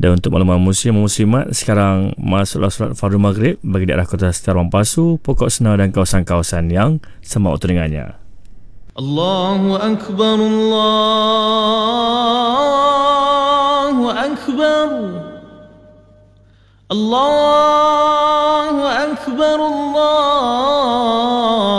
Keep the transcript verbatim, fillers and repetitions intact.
Dan untuk makluman muslim dan muslimat, sekarang masuklah solat fardu maghrib bagi daerah Kota Setar Pasu, Pokok Senar dan kawasan-kawasan yang sama waktu dengannya. Allahu Akbar, Allahu Akbar, Allahu Akbar, Allah